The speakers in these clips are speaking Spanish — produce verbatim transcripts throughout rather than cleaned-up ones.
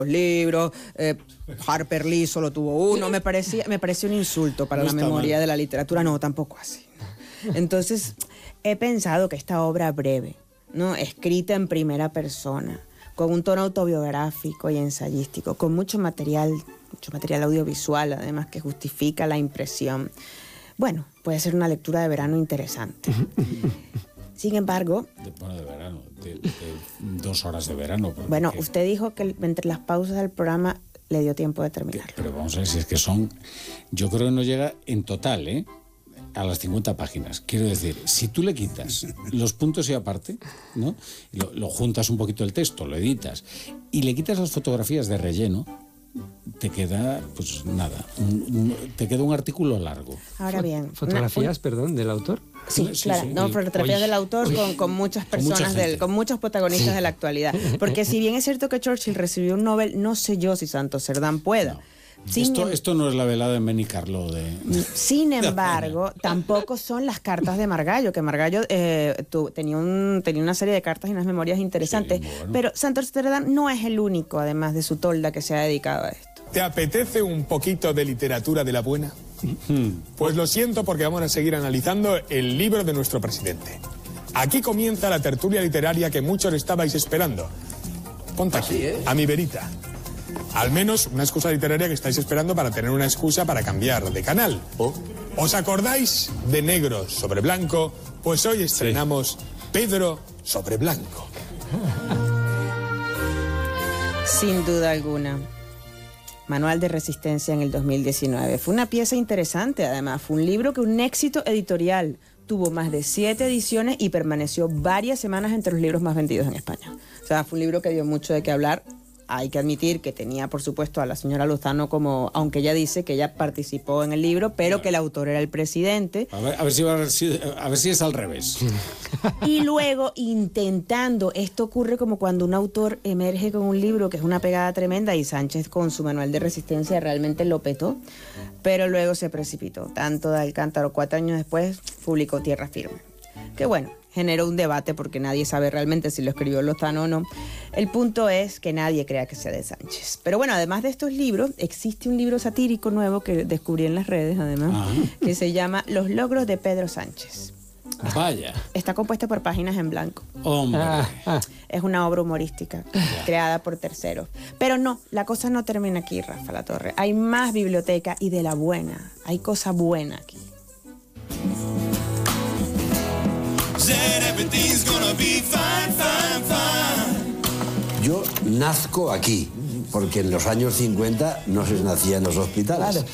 libros, eh, Harper Lee solo tuvo uno, me parecía, me parecía un insulto para No la memoria mal. de la literatura, no, tampoco así. Entonces, he pensado que esta obra breve, ¿no?, escrita en primera persona, con un tono autobiográfico y ensayístico, con mucho material, mucho material audiovisual, además, que justifica la impresión, bueno, puede ser una lectura de verano interesante. Sin embargo... De, bueno, de verano, de, de dos horas de verano. Bueno, que, usted dijo que entre las pausas del programa le dio tiempo de terminar. Pero vamos a ver si es que son... Yo creo que no llega en total, ¿eh?, a las cincuenta páginas. Quiero decir, si tú le quitas los puntos y aparte, ¿no?, lo, lo juntas un poquito el texto, lo editas, y le quitas las fotografías de relleno, te queda, pues nada, un, un, te queda un artículo largo. Ahora bien... ¿Fotografías, una, un... perdón, del autor? Sí, sí, claro, sí, no, fotografías oye, del autor oye, con, con muchas personas, con, mucha del, con muchos protagonistas sí. de la actualidad. Porque si bien es cierto que Churchill recibió un Nobel, no sé yo si Santos Cerdán pueda. No. Esto, em... esto no es la velada en Benicarló de... Sin embargo, tampoco son las cartas de Margallo, que Margallo eh, tu, tenía, un, tenía una serie de cartas y unas memorias interesantes, sí, bueno. Pero Santos Cerdán no es el único, además de su tolda, que se ha dedicado a esto. ¿Te apetece un poquito de literatura de la buena? Pues lo siento, porque vamos a seguir analizando el libro de nuestro presidente. Aquí comienza la tertulia literaria que muchos estabais esperando. Ponte aquí, ¿sí, eh? a mi verita. Al menos una excusa literaria que estáis esperando para tener una excusa para cambiar de canal. ¿Oh? ¿Os acordáis de Negro sobre Blanco? Pues hoy estrenamos sí. Pedro sobre Blanco. Sin duda alguna. Manual de Resistencia en el dos mil diecinueve. Fue una pieza interesante, además. Fue un libro que un éxito editorial. Tuvo más de siete ediciones y permaneció varias semanas entre los libros más vendidos en España. O sea, fue un libro que dio mucho de qué hablar. Hay que admitir que tenía, por supuesto, a la señora Lozano como... Aunque ella dice que ella participó en el libro, pero claro, que el autor era el presidente. A ver, a ver, si, va a, ver si, a ver si es al revés. Y luego, intentando... Esto ocurre como cuando un autor emerge con un libro que es una pegada tremenda, y Sánchez con su Manual de Resistencia realmente lo petó, pero luego se precipitó. Tanto de Alcántara, cuatro años después, publicó Tierra Firme. Que bueno... generó un debate porque nadie sabe realmente si lo escribió Lozano o no. El punto es que nadie crea que sea de Sánchez. Pero bueno, además de estos libros, existe un libro satírico nuevo que descubrí en las redes, además, ah. que se llama Los logros de Pedro Sánchez. Vaya. Está compuesta por páginas en blanco. Hombre. Ah. Es una obra humorística, yeah. creada por terceros. Pero no, la cosa no termina aquí, Rafa Latorre. Hay más biblioteca y de la buena. Hay cosa buena aquí. Yo nazco aquí, porque en los años cincuenta no se nacía en los hospitales. Claro.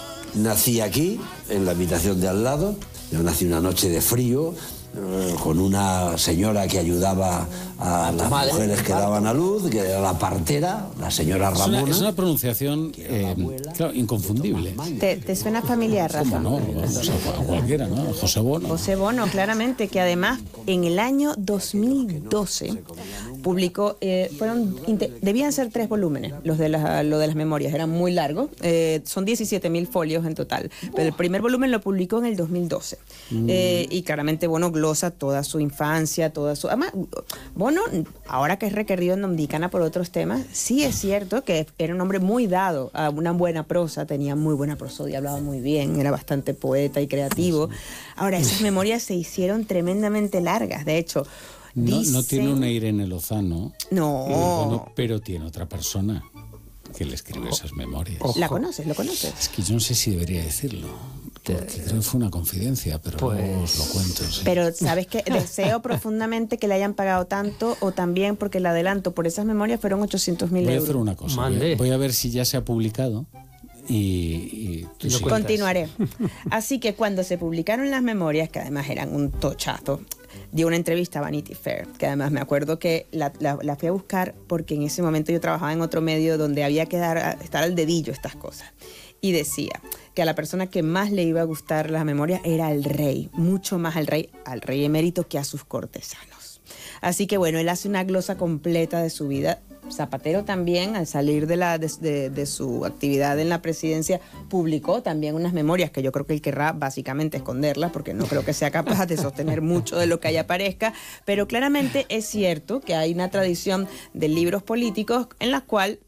Nací aquí, en la habitación de al lado. Yo nací una noche de frío, eh, con una señora que ayudaba a las Madre, mujeres que daban a luz, que era la partera, la señora Ramona. Es una, es una pronunciación eh, claro, inconfundible. ¿Te, ¿Te suena familiar, Rafa? ¿Cómo no? Vamos a, a cualquiera, ¿no? José Bono. José Bono, claramente, que además en el año dos mil doce publicó, eh, fueron, debían ser tres volúmenes, los de la, lo de las memorias, eran muy largos, eh, son diecisiete mil folios en total, pero el primer volumen lo publicó en el dos mil doce. Mm. Eh, y claramente Bono glosa toda su infancia, toda su... Además, Bono, ahora que es requerido en Dominicana por otros temas, sí es cierto que era un hombre muy dado a una buena prosa, tenía muy buena prosodia, hablaba muy bien, era bastante poeta y creativo. Ahora, esas memorias se hicieron tremendamente largas, de hecho... No, dicen... no tiene una Irene Lozano, no. Bueno, pero tiene otra persona que le escribe esas memorias. Ojo. ¿La conoces? ¿Lo conoces? Es que yo no sé si debería decirlo, porque creo que fue una confidencia, pero pues... luego os lo cuento. Sí. Pero, ¿sabes qué? Deseo profundamente que le hayan pagado tanto, o también porque el adelanto por esas memorias fueron ochocientos mil euros. Voy a hacer una cosa, voy a, voy a ver si ya se ha publicado. Y, y tú sí. Continuaré. Así que cuando se publicaron las memorias, que además eran un tochazo, dio una entrevista a Vanity Fair, que además me acuerdo que la, la, la fui a buscar porque en ese momento yo trabajaba en otro medio donde había que dar, estar al dedillo estas cosas. Y decía que a la persona que más le iba a gustar las memorias era al rey, mucho más al rey, al rey emérito que a sus cortesanos. Así que bueno, él hace una glosa completa de su vida. Zapatero también, al salir de, la, de, de, de su actividad en la presidencia, publicó también unas memorias que yo creo que él querrá básicamente esconderlas, porque no creo que sea capaz de sostener mucho de lo que ahí aparezca, pero claramente es cierto que hay una tradición de libros políticos en la cual